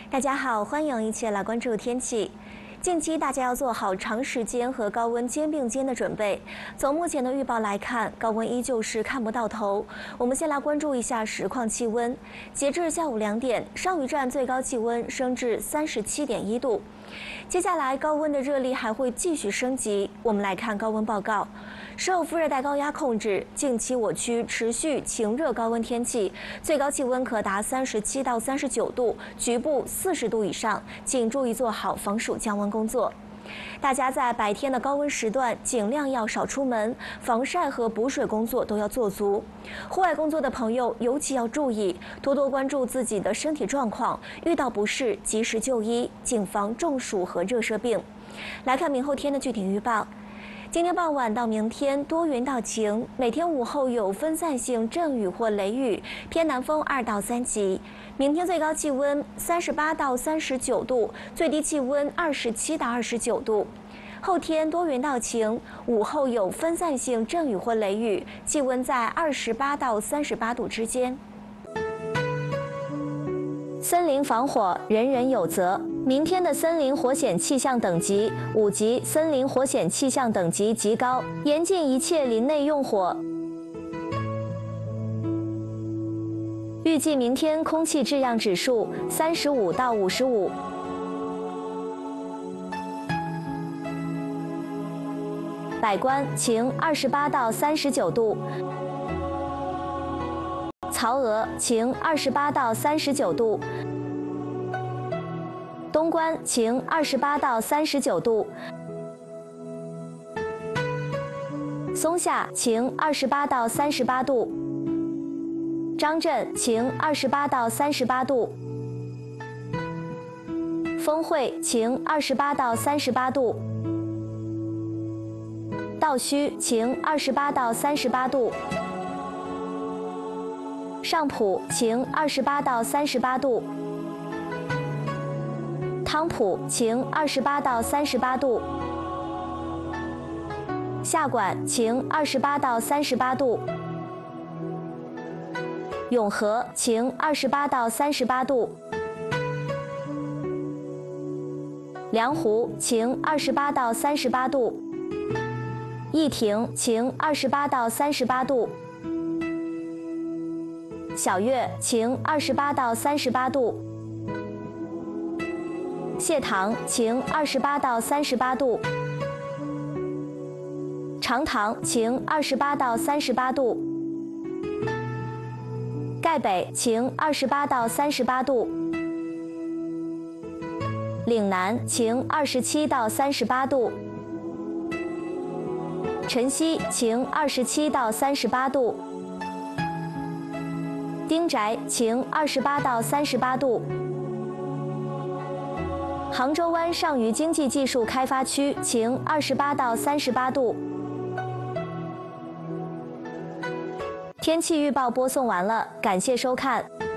大家好，欢迎一起来关注天气。近期大家要做好长时间和高温肩并肩的准备。从目前的预报来看，高温依旧是看不到头。我们先来关注一下实况气温。截至下午2点，上虞站最高气温升至37.1度。接下来高温的热力还会继续升级。我们来看高温报告。受副热带高压控制，近期我区持续晴热高温天气，最高气温可达37到39度，局部40度以上，请注意做好防暑降温工作。大家在白天的高温时段尽量要少出门，防晒和补水工作都要做足。户外工作的朋友尤其要注意，多多关注自己的身体状况，遇到不适及时就医，谨防中暑和热射病。来看明后天的具体预报。今天傍晚到明天多云到晴，每天午后有分散性阵雨或雷雨，偏南风2到3级。明天最高气温38到39度，最低气温27到29度。后天多云到晴，午后有分散性阵雨或雷雨，气温在28到38度之间。森林防火，人人有责。明天的森林火险气象等级5级，森林火险气象等级极高，严禁一切林内用火。预计明天空气质量指数35到55。百官晴28到39度。曹娥晴28到39度。东关晴28到39度。松下晴28到38度。张镇晴28到38度。丰会晴28到38度。道圩晴28到38度。上浦晴28到38度。汤浦晴28到38度。下馆晴28到38度。永和晴28到38度。梁湖晴28到38度。义亭晴28到38度。小月晴28到38度。谢塘晴28到38度。长塘晴28到38度。盖北晴28到38度。岭南晴27到38度。辰溪晴27到38度。丁宅晴28到38度。杭州湾上虞经济技术开发区晴28到38度。天气预报播送完了，感谢收看。